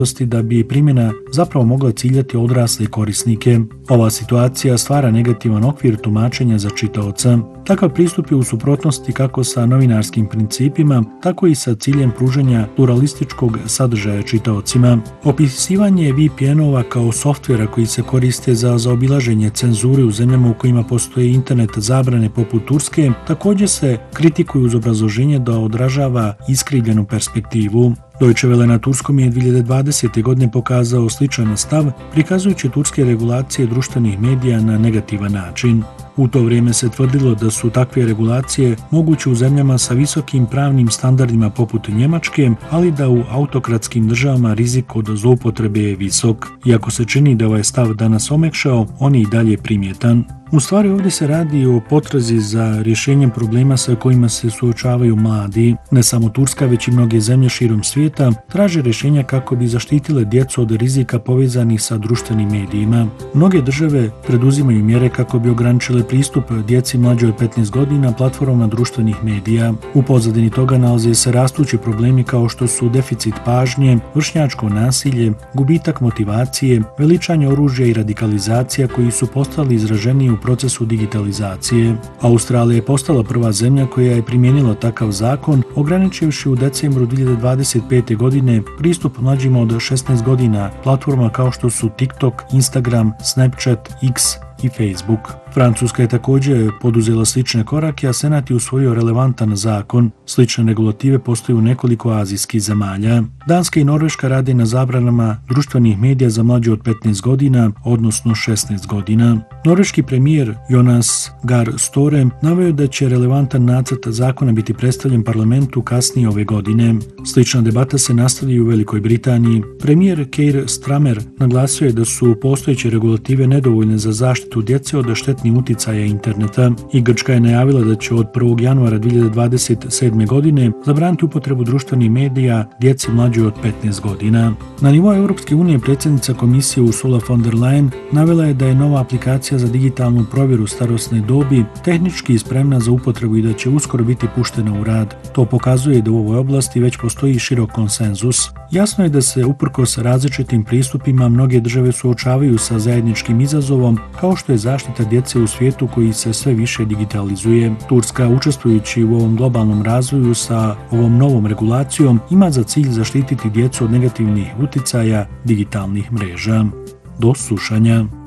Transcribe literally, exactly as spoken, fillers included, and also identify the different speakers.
Speaker 1: da bi primjena zapravo mogla ciljati odrasle korisnike. Ova situacija stvara negativan okvir tumačenja za čitaoca. Takav pristup je u suprotnosti kako sa novinarskim principima, tako i sa ciljem pružanja pluralističkog sadržaja čitaocima. Opisivanje V P N-ova kao softvera koji se koriste za zaobilaženje cenzure u zemljama u kojima postoje internet zabrane poput Turske također se kritikuju uz obrazloženje da odražava iskrivljenu perspektivu. Deutsche Welle na turskom je dvije hiljade dvadesete. godine pokazao sličan stav, prikazujući turske regulacije društvenih medija na negativan način. U to vrijeme se tvrdilo da su takve regulacije moguće u zemljama sa visokim pravnim standardima poput Njemačke, ali da u autokratskim državama rizik od zloupotrebe je visok. Iako se čini da ovaj stav danas omekšao, on je i dalje primjetan. U stvari ovdje se radi o potrazi za rješenjem problema sa kojima se suočavaju mladi. Ne samo Turska, već i mnoge zemlje širom svijeta traže rješenja kako bi zaštitile djecu od rizika povezanih sa društvenim medijima. Mnoge države preduzimaju mjere kako bi ograničile pristup djeci mlađe od petnaest godina platformama društvenih medija. U pozadini toga nalaze se rastući problemi kao što su deficit pažnje, vršnjačko nasilje, gubitak motivacije, veličanje oružja i radikalizacija koji su postali izraženiji u procesu digitalizacije. Australija je postala prva zemlja koja je primijenila takav zakon, ograničivši u decembru dvije hiljade dvadeset pete. godine pristup mlađima od šesnaest godina platforma kao što su TikTok, Instagram, Snapchat, X i Facebook. Francuska je također poduzela slične korake, a Senat je usvojio relevantan zakon. Slične regulative postoje u nekoliko azijskih zemalja. Danska i Norveška rade na zabranama društvenih medija za mlađe od petnaest godina, odnosno šesnaest godina. Norveški premijer Jonas Gahr Støre naveo da će relevantan nacrt zakona biti predstavljen parlamentu kasnije ove godine. Slična debata se nastavlja u Velikoj Britaniji. Premijer Keir Starmer naglasio je da su postojeće regulative nedovoljne za zaštitu djece od štetnih uticaja interneta i Grčka je najavila da će od prvog januara dvije hiljade dvadeset sedme. godine zabraniti upotrebu društvenih medija djeci mlađe od petnaest godina. Na nivou Europske unije predsjednica komisije Ursula von der Leyen navela je da je nova aplikacija za digitalnu provjeru starosne dobi tehnički spremna za upotrebu i da će uskoro biti puštena u rad. To pokazuje da u ovoj oblasti već postoji širok konsenzus. Jasno je da se uprkos različitim pristupima mnoge države suočavaju sa zajedničkim izazovom kao što je zaštita djece u svijetu koji se sve više digitalizuje. Turska, učestvujući u ovom globalnom razvoju sa ovom novom regulacijom, ima za cilj zaštititi djecu od negativnih uticaja digitalnih mreža. Do slušanja.